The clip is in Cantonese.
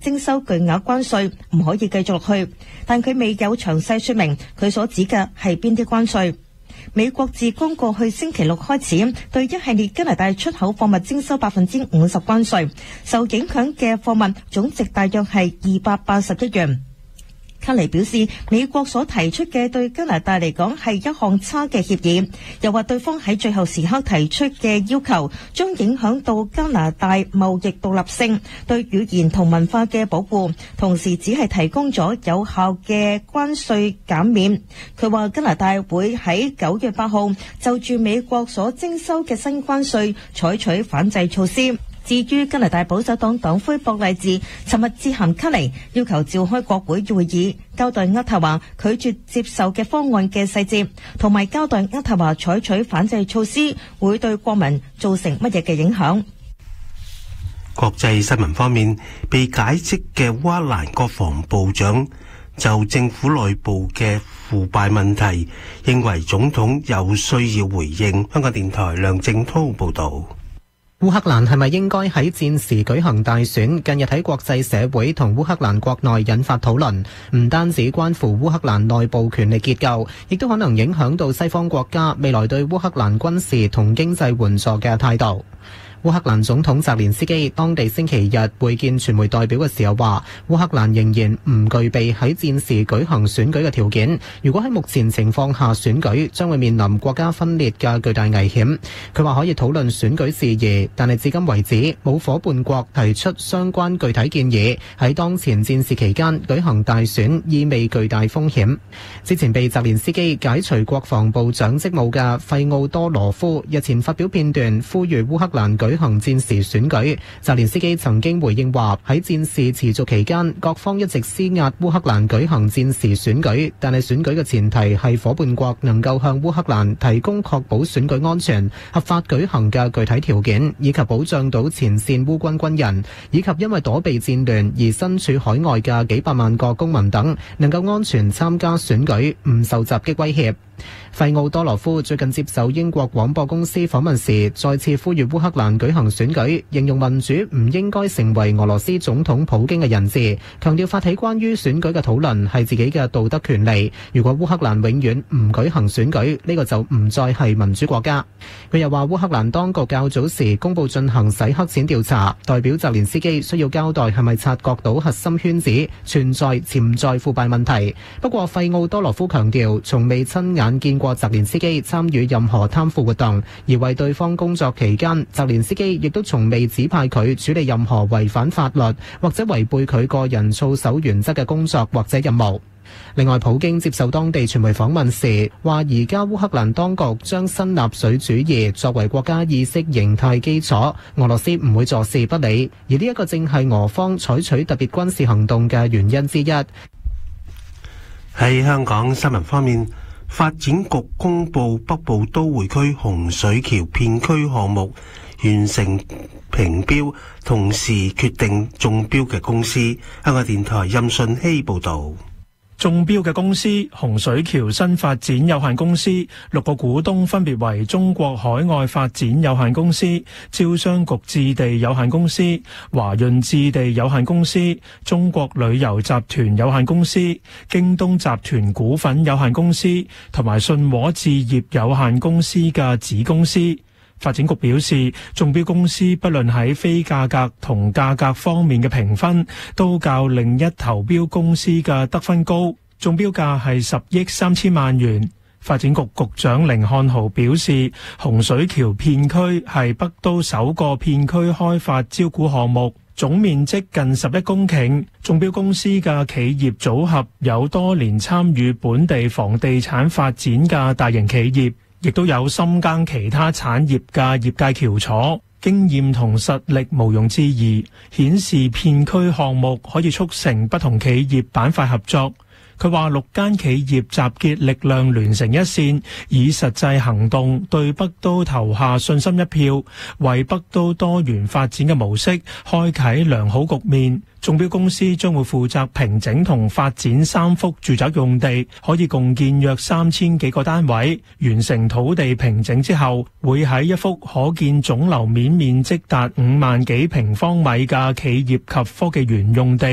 徵收巨額關稅，唔可以繼續落去。但佢未有詳細說明佢所指嘅係邊啲關稅。美國自剛過去星期六開始對一系列加拿大出口貨物徵收50%關稅，受影響嘅貨物總值大約係280億元。卡尼表示，美國所提出嘅對加拿大嚟講係一項差嘅協議，又話對方喺最後時刻提出嘅要求將影響到加拿大貿易獨立性、對語言同文化嘅保護，同時只係提供咗有效嘅關稅減免。佢話加拿大會喺9月8號就住美國所徵收嘅新關稅採取反制措施。至於加拿大保守黨黨魁博勵治尋日致函卡尼，要求召開國會會議，交代渥太華拒絕接受嘅方案嘅細節，同埋交代渥太華採取反制措施會對國民造成乜嘢嘅影響。 國際新聞方面，被解職嘅烏克蘭國防部長就政府內部嘅腐敗問題，認為總統有需要回應。香港電台梁正濤報道。 烏克蘭係咪應該喺戰時舉行大選？近日喺國際社會同烏克蘭國內引發討論，唔單止關乎烏克蘭內部權力結構，亦都可能影響到西方國家未來對烏克蘭軍事同經濟援助嘅態度。烏克蘭總統澤連斯基當地星期日會見傳媒代表嘅時候話，烏克蘭仍然唔具備喺戰時舉行選舉嘅條件。如果喺目前情況下選舉，將會面臨國家分裂嘅巨大危險。佢話可以討論選舉事宜，但係至今為止冇夥伴國提出相關具體建議。喺當前戰事期間舉行大選意味巨大風險。之前被澤連斯基解除國防部長職務嘅費奧多羅夫日前發表片段，呼籲烏克蘭舉行戰時選舉。澤連斯基曾經回應話，喺戰事持續期間，各方一直施壓烏克蘭舉行戰時選舉，但係選舉嘅前提係夥伴國能夠向烏克蘭提供確保選舉安全、合法舉行嘅具體條件，以及保障到前線烏軍軍人，以及因為躲避戰亂而身處海外嘅幾百萬個公民等，能夠安全參加選舉，唔受襲擊威脅。費奧多羅夫最近接受英國廣播公司訪問時，再次呼籲烏克蘭舉行選舉，形容民主唔應該成為俄羅斯總統普京嘅人質，強調發起關於選舉嘅討論係自己嘅道德權利。如果烏克蘭永遠唔舉行選舉，呢個就唔再係民主國家。佢又話烏克蘭當局較早時公布進行洗黑錢調查，代表澤連斯基需要交代係咪察覺到核心圈子存在潛在腐敗問題。不過費奧多羅夫強調，從未親眼見過澤連斯基參與任何貪腐活動，而為對方工作期間，澤連斯基亦都從未指派佢處理任何違反法律或者違背佢個人操守原則嘅工作或者任務。另外，普京接受當地傳媒訪問時話，而家烏克蘭當局將新納粹主義作為國家意識形態基礎，俄羅斯唔會坐視不理，而呢一個正係俄方採取特別軍事行動嘅原因之一。 喺香港新聞方面，發展局公布北部都會區洪水橋片區項目完成評標，同時決定中標嘅公司。香港電台任順希報道。 中標嘅公司洪水橋新發展有限公司，6個股東分別為中國海外發展有限公司、招商局置地有限公司、華潤置地有限公司、中國旅遊集團有限公司、京東集團股份有限公司同埋信和置業有限公司嘅子公司。發展局表示，中標公司不論喺非價格同價格方面嘅評分，都較另一投標公司嘅得分高。中標價係10億3千萬元。發展局局長甯漢豪表示，洪水橋片區係北都首個片區開發招股項目，總面積近11公頃。中標公司嘅企業組合有多年參與本地房地產發展嘅大型企業，亦都有深耕其他產業嘅業界翹楚，經驗同實力毋庸置疑，顯示片區項目可以促成不同企業板塊合作。佢話6間企業集結力量聯成一線，以實際行動對北都投下信心一票，為北都多元發展嘅模式開啟良好局面。中標公司將會負責平整同發展3幅住宅用地，可以共建約3000幾個單位。完成土地平整之後，會喺一幅可建總樓面面積達5萬幾平方米嘅企業及科技園用地